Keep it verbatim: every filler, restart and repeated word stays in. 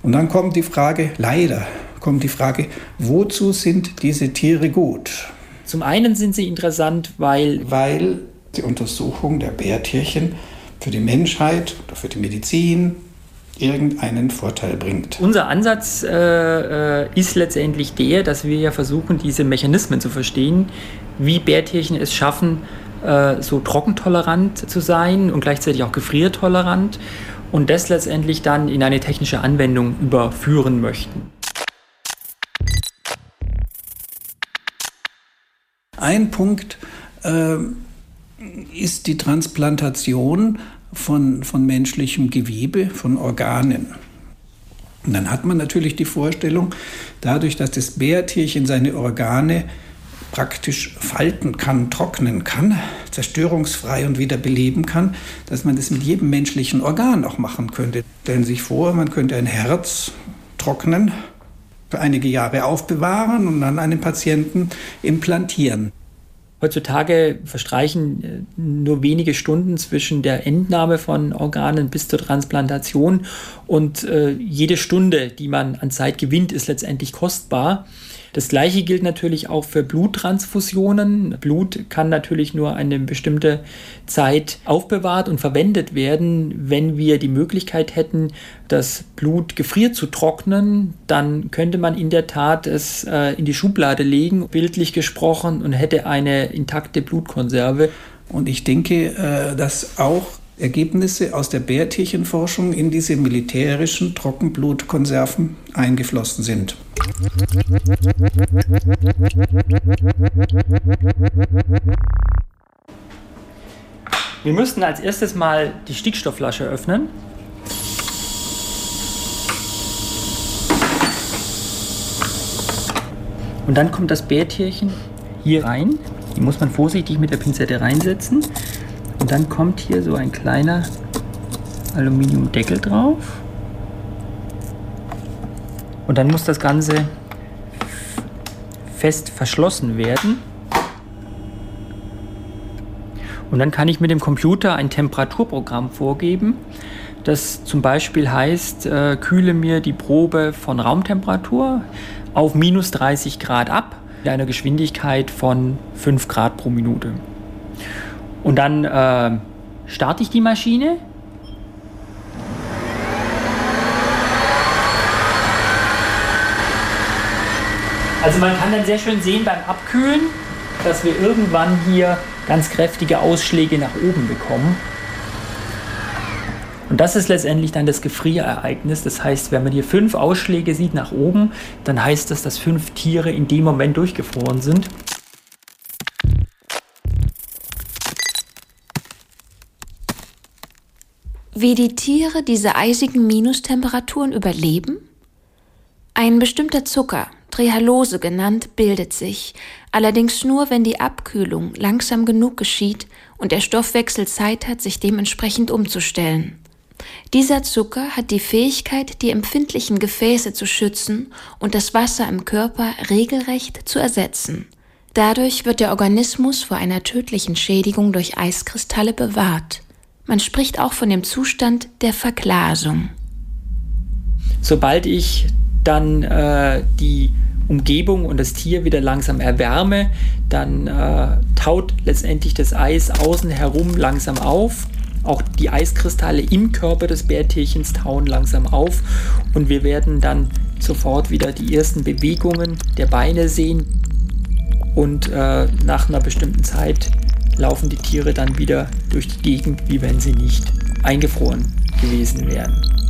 Und dann kommt die Frage, leider kommt die Frage, wozu sind diese Tiere gut? Zum einen sind sie interessant, weil... Weil die Untersuchung der Bärtierchen für die Menschheit oder für die Medizin irgendeinen Vorteil bringt. Unser Ansatz äh, ist letztendlich der, dass wir ja versuchen, diese Mechanismen zu verstehen, wie Bärtierchen es schaffen, äh, so trockentolerant zu sein und gleichzeitig auch gefriertolerant und das letztendlich dann in eine technische Anwendung überführen möchten. Ein Punkt äh, ist die Transplantation von, von menschlichem Gewebe, von Organen. Und dann hat man natürlich die Vorstellung, dadurch, dass das Bärtierchen seine Organe praktisch falten kann, trocknen kann, zerstörungsfrei und wieder beleben kann, dass man das mit jedem menschlichen Organ auch machen könnte. Stellen Sie sich vor, man könnte ein Herz trocknen, für einige Jahre aufbewahren und dann einem Patienten implantieren. Heutzutage verstreichen nur wenige Stunden zwischen der Entnahme von Organen bis zur Transplantation und äh, jede Stunde, die man an Zeit gewinnt, ist letztendlich kostbar. Das Gleiche gilt natürlich auch für Bluttransfusionen. Blut kann natürlich nur eine bestimmte Zeit aufbewahrt und verwendet werden. Wenn wir die Möglichkeit hätten, das Blut gefriert zu trocknen, dann könnte man in der Tat es äh, in die Schublade legen, bildlich gesprochen, und hätte eine intakte Blutkonserve. Und ich denke, äh, dass auch Ergebnisse aus der Bärtierchenforschung in diese militärischen Trockenblutkonserven eingeflossen sind. Wir müssten als erstes mal die Stickstoffflasche öffnen. Und dann kommt das Bärtierchen hier rein. Die muss man vorsichtig mit der Pinzette reinsetzen. Und dann kommt hier so ein kleiner Aluminiumdeckel drauf. Und dann muss das Ganze fest verschlossen werden. Und dann kann ich mit dem Computer ein Temperaturprogramm vorgeben, das zum Beispiel heißt, äh, kühle mir die Probe von Raumtemperatur auf minus dreißig Grad ab, mit einer Geschwindigkeit von fünf Grad pro Minute. Und dann äh, starte ich die Maschine. Also man kann dann sehr schön sehen beim Abkühlen, dass wir irgendwann hier ganz kräftige Ausschläge nach oben bekommen. Und das ist letztendlich dann das Gefrierereignis. Das heißt, wenn man hier fünf Ausschläge sieht nach oben, dann heißt das, dass fünf Tiere in dem Moment durchgefroren sind. Wie die Tiere diese eisigen Minustemperaturen überleben? Ein bestimmter Zucker, Trehalose genannt, bildet sich, allerdings nur, wenn die Abkühlung langsam genug geschieht und der Stoffwechsel Zeit hat, sich dementsprechend umzustellen. Dieser Zucker hat die Fähigkeit, die empfindlichen Gefäße zu schützen und das Wasser im Körper regelrecht zu ersetzen. Dadurch wird der Organismus vor einer tödlichen Schädigung durch Eiskristalle bewahrt. Man spricht auch von dem Zustand der Verglasung. Sobald ich dann äh, die Umgebung und das Tier wieder langsam erwärme, dann äh, taut letztendlich das Eis außen herum langsam auf. Auch die Eiskristalle im Körper des Bärtierchens tauen langsam auf und wir werden dann sofort wieder die ersten Bewegungen der Beine sehen und äh, nach einer bestimmten Zeit laufen die Tiere dann wieder durch die Gegend, wie wenn sie nicht eingefroren gewesen wären.